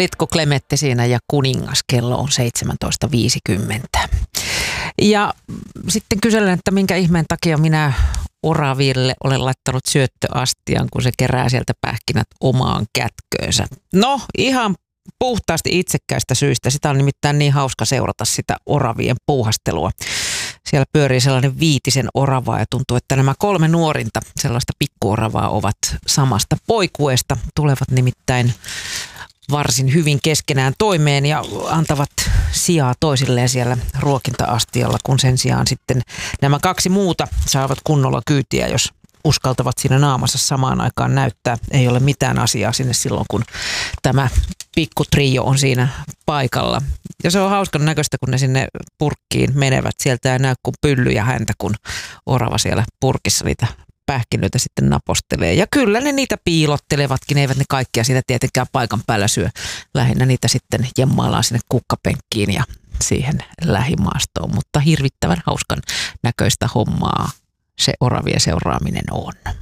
Litku Klemetti siinä ja kuningas, kello on 17.50. Ja sitten kyselen, että minkä ihmeen takia minä oraville olen laittanut syöttöastian, kun se kerää sieltä pähkinät omaan kätköönsä. No, ihan puhtaasti itsekkäistä syistä. Sitä on nimittäin niin hauska seurata sitä oravien puuhastelua. Siellä pyörii sellainen 5 oravaa ja tuntuu, että nämä 3 nuorinta sellaista pikkuoravaa ovat samasta poikueesta. Tulevat nimittäin varsin hyvin keskenään toimeen ja antavat sijaa toisilleen siellä ruokinta-astialla, kun sen sijaan sitten nämä 2 muuta saavat kunnolla kyytiä, jos uskaltavat siinä naamassa samaan aikaan näyttää. Ei ole mitään asiaa sinne silloin, kun tämä pikkutrio on siinä paikalla. Ja se on hauskan näköistä, kun ne sinne purkkiin menevät. Sieltä ei näy kuin pylly ja häntä, kun orava siellä purkissa niitä pähkinöitä sitten napostelee. Ja kyllä ne niitä piilottelevatkin, eivät ne kaikkia siitä tietenkään paikan päällä syö. Lähinnä niitä sitten jemmaillaan sinne kukkapenkkiin ja siihen lähimaastoon. Mutta hirvittävän hauskan näköistä hommaa se oravien seuraaminen on.